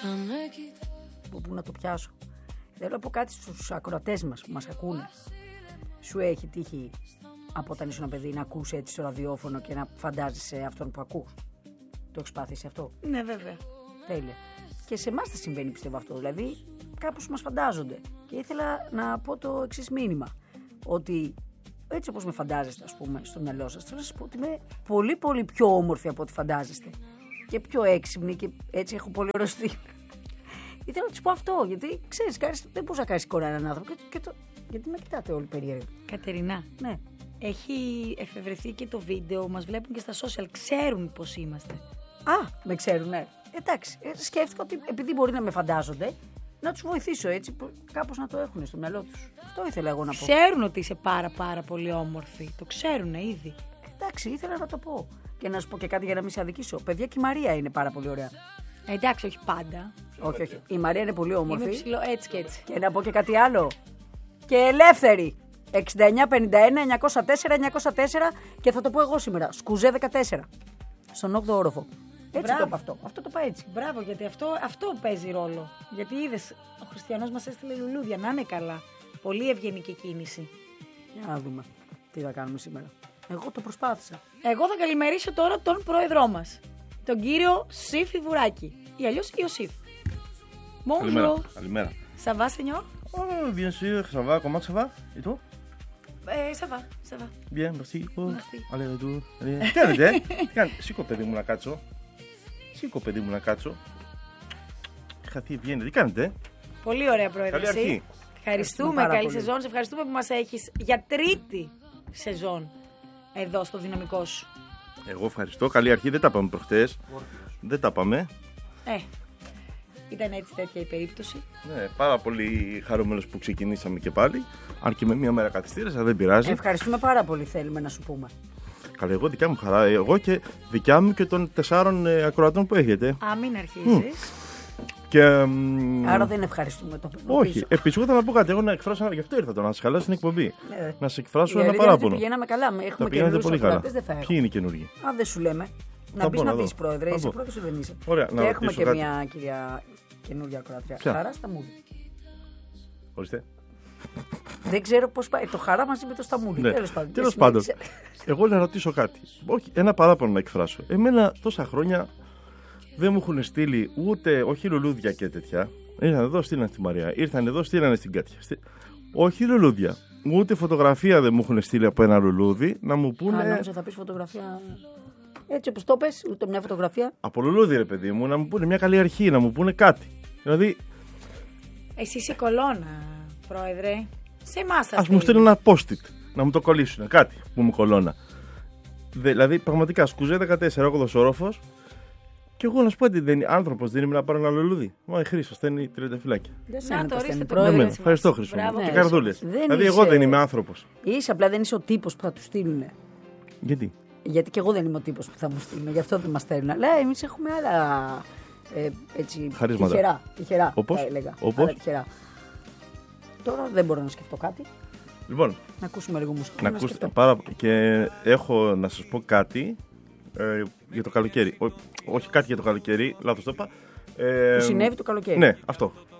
Πού να το πιάσω. Θέλω να πω κάτι στους ακροατές μας που μας ακούνε. Σου έχει τύχει από όταν ήσουν παιδί να ακούς έτσι στο ραδιόφωνο και να φαντάζεσαι αυτόν που ακούς? Το έχεις πάθει σε αυτό? Ναι, βέβαια. Τέλεια. Και σε εμάς θα συμβαίνει, πιστεύω, αυτό. Δηλαδή, κάπως μας φαντάζονται. Και ήθελα να πω το εξής μήνυμα. Ότι έτσι όπως με φαντάζεστε, ας πούμε, στο μυαλό σας, θέλω να σας πω ότι είμαι πολύ πολύ πιο όμορφη από ό,τι φαντάζεστε. Και πιο έξυπνη και έτσι έχω πολύ ωραίο στυλ. Ήθελα να της πω αυτό, γιατί ξέρεις, δεν μπορείς να κάνεις εικόνα έναν άνθρωπο. Γιατί με κοιτάτε όλοι περίεργα. Κατερινά. Ναι. Έχει εφευρεθεί και το βίντεο, μας βλέπουν και στα social, ξέρουν πώς είμαστε. Α, με ξέρουν, ναι. Εντάξει, σκέφτηκα ότι επειδή μπορεί να με φαντάζονται, να τους βοηθήσω έτσι, κάπως να το έχουν στο μυαλό τους. Αυτό ήθελα εγώ να πω. Ξέρουν ότι είσαι πάρα πολύ όμορφη. Το ξέρουν ήδη. Εντάξει, ήθελα να το πω. Και να σου πω και κάτι για να μην σε αδικήσω. Παιδιά, και η Μαρία είναι πάρα πολύ ωραία. Εντάξει, όχι πάντα. Όχι. Η Μαρία είναι πολύ όμορφη. Είναι ψηλό, έτσι και έτσι. Και να πω και κάτι άλλο. Και ελεύθερη. 69-51-904-904 και θα το πω εγώ σήμερα. Σκουζέ 14. Στον 8ο όροφο. Έτσι το είπα αυτό. Αυτό το είπα έτσι. Μπράβο, γιατί αυτό παίζει ρόλο. Γιατί είδες, ο Χριστιανός μας έστειλε λουλούδια, να είναι καλά. Πολύ ευγενική κίνηση. Για να δούμε τι θα κάνουμε σήμερα. Εγώ το προσπάθησα. Εγώ θα καλημερίσω τώρα τον πρόεδρό μας, τον κύριο Σίφ Ιβουράκη. Ή αλλιώς Ιωσήφ. Bonjour. Καλημέρα. Ça va, señor? Oh, bien sûr, ça va. Comment ça va? Et toi? Ça va, ça va. Bien, merci. Oh. Merci. Allez, retour. Allez. Τι κάνετε? Σήκω, παιδί μου, να κάτσω. Χαθεί, βγαίνει. Τι κάνετε? Πολύ ωραία, πρόεδρε. Καλή αρχή. Ευχαριστούμε, καλή σεζόν. Σε ευχαριστούμε που μας έχεις για τρίτη σεζόν εδώ στο δυναμικό σου. Εγώ ευχαριστώ. Καλή αρχή. Δεν τα πάμε προχτές. Δεν τα πάμε. Ήταν έτσι τέτοια η περίπτωση. Ναι, πάρα πολύ χαρούμενος που ξεκινήσαμε και πάλι. Αν και με μία μέρα καθυστέρηση, αλλά δεν πειράζει. Ευχαριστούμε πάρα πολύ, θέλουμε να σου πούμε. Καλά, εγώ δικιά μου χαρά. Εγώ και δικιά μου και των 4 ακροατών που έχετε. Α, μην αρχίζεις. Και, άρα δεν ευχαριστούμε το παιδί. Όχι. Επίσης, εγώ θα να πω κάτι. Εγώ να εκφράσω. Γι' αυτό ήρθα τώρα, να σα χαλάσει την εκπομπή. Ναι. Να σε εκφράσω Η ένα αλήθεια παράπονο. είναι ότι πηγαίναμε καλά. Έχουμε πηγαίνετε πολύ καλά. δεν θα έχουμε. Ποιοι είναι οι καινούργοι? Α, δεν σου λέμε. Να μπει να δει, πρόεδρε. Είσαι πρώτο ή δεν είσαι? Ωραία, και να έχουμε και κάτι. μια κυρία καινούργια ακροάτρια. Ποια? Χαρά Σταμούλη. Ορίστε. Δεν ξέρω πώς πάει. Το χαρά μαζί με το Σταμούλη. Ναι. Τέλος πάντων. Εγώ να ρωτήσω κάτι. Όχι, ένα παράπονο να εκφράσω. Εμένα τόσα χρόνια δεν μου έχουν στείλει όχι λουλούδια και τέτοια. Ήρθαν εδώ, στείλαν στη Μαρία. Ήρθαν εδώ, στείλαν στην Κάτια. Όχι λουλούδια. Ούτε φωτογραφία δεν μου έχουν στείλει από ένα λουλούδι να μου πούνε. Νόμιζα θα πεις φωτογραφία. Έτσι όπως το πες, ούτε μια φωτογραφία. Από λουλούδι, ρε παιδί μου, να μου πούνε μια καλή αρχή, να μου πούνε κάτι. Δηλαδή. Εσύ είσαι κολόνα, πρόεδρε. Σε εμάς θα ας μου στείλουν ένα post-it, να μου το κολλήσουν. Κάτι που μου κολώνα. Δηλαδή, πραγματικά, Σκουζέ 14, 8ο όροφος. Και εγώ να σου πω ότι άνθρωπος δεν είμαι να πάρω ένα λουλούδι. Μα η Χρήστος στέλνει τριανταφυλάκια. Να το ορίστε το πρόεδρε. Ευχαριστώ, Χρήστο. Μπράβο. Και καρδούλες. Δηλαδή, είσαι- εγώ δεν είμαι άνθρωπος. Είσαι απλά δεν είσαι ο τύπος που θα του στείλουν. Γιατί? Γιατί και εγώ δεν είμαι ο τύπος που θα μου στείλουν. Γι' αυτό δεν μας στέλνουν. Αλλά εμείς έχουμε άλλα. Έτσι. Χαρίσματα. Τυχερά. Όπως? Θα έλεγα. Όπως? Άλλα τυχερά. Τώρα δεν μπορώ να σκεφτώ κάτι. Λοιπόν, Να ακούσουμε λίγο μουσική. να ακούσετε και έχω να σας πω κάτι για το καλοκαίρι. Όχι κάτι για το καλοκαίρι, λάθος το είπα. Που συνέβη το καλοκαίρι. Ναι, αυτό.